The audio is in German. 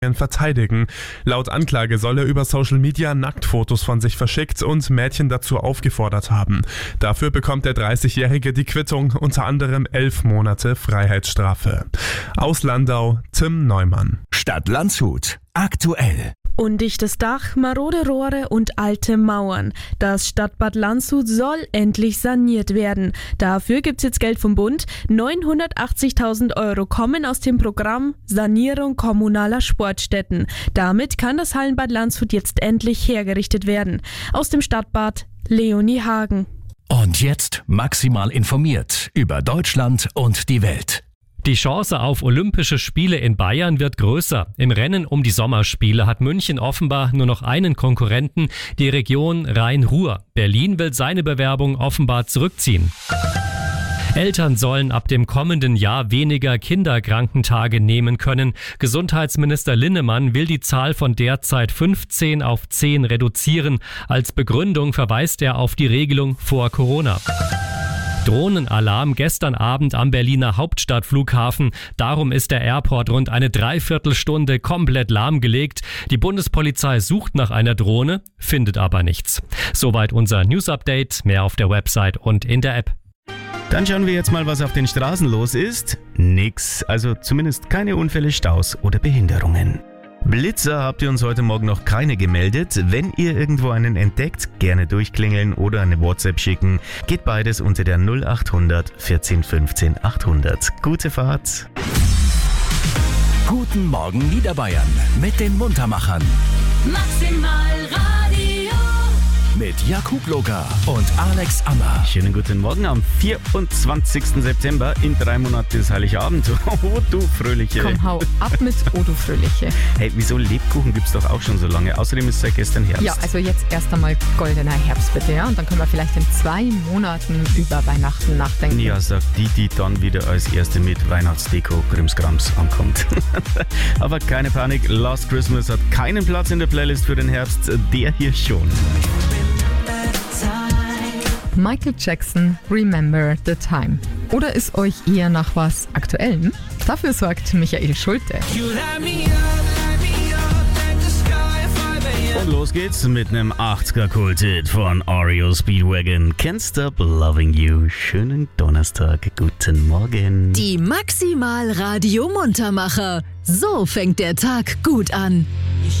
verteidigen. Laut Anklage soll er über Social Media Nacktfotos von sich verschickt und Mädchen dazu aufgefordert haben. Dafür bekommt der 30-Jährige die Quittung, unter anderem 11 Monate Freiheitsstrafe. Aus Landau, Tim Neumann. Stadt Landshut. Aktuell. Undichtes Dach, marode Rohre und alte Mauern. Das Stadtbad Landshut soll endlich saniert werden. Dafür gibt's jetzt Geld vom Bund. 980.000 € kommen aus dem Programm Sanierung kommunaler Sportstätten. Damit kann das Hallenbad Landshut jetzt endlich hergerichtet werden. Aus dem Stadtbad Leonie Hagen. Und jetzt maximal informiert über Deutschland und die Welt. Die Chance auf Olympische Spiele in Bayern wird größer. Im Rennen um die Sommerspiele hat München offenbar nur noch einen Konkurrenten, die Region Rhein-Ruhr. Berlin will seine Bewerbung offenbar zurückziehen. Eltern sollen ab dem kommenden Jahr weniger Kinderkrankentage nehmen können. Gesundheitsminister Linnemann will die Zahl von derzeit 15 auf 10 reduzieren. Als Begründung verweist er auf die Regelung vor Corona. Drohnenalarm gestern Abend am Berliner Hauptstadtflughafen. Darum ist der Airport rund eine Dreiviertelstunde komplett lahmgelegt. Die Bundespolizei sucht nach einer Drohne, findet aber nichts. Soweit unser News-Update. Mehr auf der Website und in der App. Dann schauen wir jetzt mal, was auf den Straßen los ist. Nix, also zumindest keine Unfälle, Staus oder Behinderungen. Blitzer habt ihr uns heute Morgen noch keine gemeldet. Wenn ihr irgendwo einen entdeckt, gerne durchklingeln oder eine WhatsApp schicken. Geht beides unter der 0800 14 15 800. Gute Fahrt. Guten Morgen Niederbayern mit den Muntermachern. Maximal Radio. Mit Jakub Loga und Alex Ammer. Schönen guten Morgen am 24. September. In 3 Monaten ist Heiligabend. Oh, du Fröhliche. Komm, hau ab mit Oh, du Fröhliche. Hey, wieso Lebkuchen gibt's doch auch schon so lange? Außerdem ist seit gestern Herbst. Ja, also jetzt erst einmal goldener Herbst bitte, ja? Und dann können wir vielleicht in 2 Monaten über Weihnachten nachdenken. Ja, sagt die dann wieder als Erste mit Weihnachtsdeko Krimskrams ankommt. Aber keine Panik, Last Christmas hat keinen Platz in der Playlist für den Herbst, der hier schon. Michael Jackson, Remember the Time. Oder ist euch eher nach was Aktuellem? Dafür sorgt Michael Schulte. Und los geht's mit einem 80er-Kult-Hit von REO Speedwagon. Can't Stop Loving You. Schönen Donnerstag, guten Morgen. Die Maximal Radio Muntermacher. So fängt der Tag gut an.